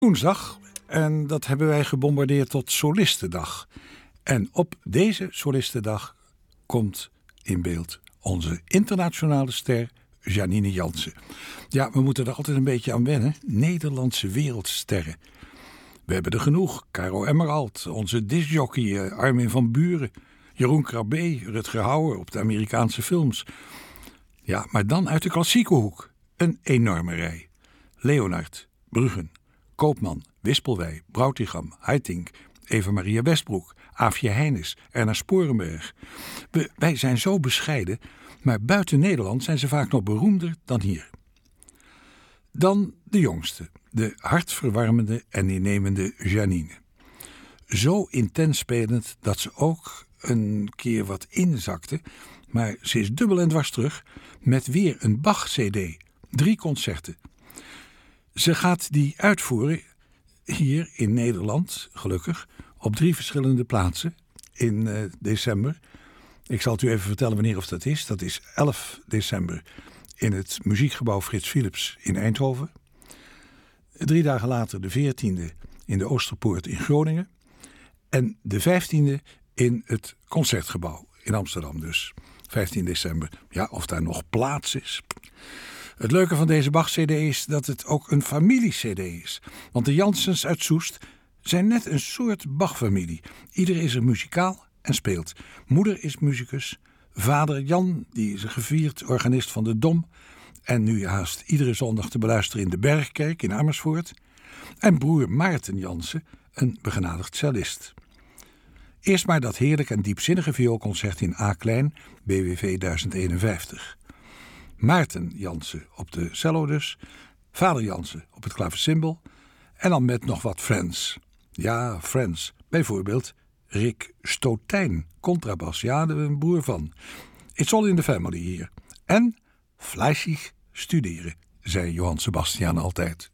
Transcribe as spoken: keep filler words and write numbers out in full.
Woensdag en dat hebben wij gebombardeerd tot Solistendag. En op deze Solistendag komt in beeld onze internationale ster Janine Jansen. Ja, we moeten er altijd een beetje aan wennen. Nederlandse wereldsterren. We hebben er genoeg. Caro Emerald, onze discjockey Armin van Buuren, Jeroen Krabbe, Rutger Hauer op de Amerikaanse films. Ja, maar dan uit de klassieke hoek. Een enorme rij. Leonard, Bruggen, Koopman, Wispelwij, Broutigam, Haitink, Eva-Maria Westbroek, Aafje Heijnes, Erna Sporenberg. We, wij zijn zo bescheiden, maar buiten Nederland zijn ze vaak nog beroemder dan hier. Dan de jongste, de hartverwarmende en innemende Janine. Zo intens spelend dat ze ook een keer wat inzakte, maar ze is dubbel en dwars terug met weer een Bach-cd. Drie concerten. Ze gaat die uitvoeren hier in Nederland, gelukkig, op drie verschillende plaatsen in uh, december. Ik zal het u even vertellen wanneer of dat is. Dat is elf december in het muziekgebouw Frits Philips in Eindhoven. Drie dagen later de veertiende in de Oosterpoort in Groningen. En de vijftiende in het Concertgebouw in Amsterdam dus. vijftien december. Ja, of daar nog plaats is. Het leuke van deze Bach-cd is dat het ook een familie-cd is. Want de Jansens uit Soest zijn net een soort Bach-familie. Ieder is er muzikaal en speelt. Moeder is muzikus. Vader Jan, die is een gevierd organist van de Dom. En nu haast iedere zondag te beluisteren in de Bergkerk in Amersfoort. En broer Maarten Jansen, een begenadigd cellist. Eerst maar dat heerlijk en diepzinnige vioolconcert in A-klein, B W V duizend eenenvijftig. Maarten Jansen op de cello dus, vader Jansen op het klavecimbal en dan met nog wat friends. Ja, friends. Bijvoorbeeld Rick Stotijn, contrabas, ja, de broer van. It's all in the family hier. En fleißig studeren, zei Johann Sebastian altijd.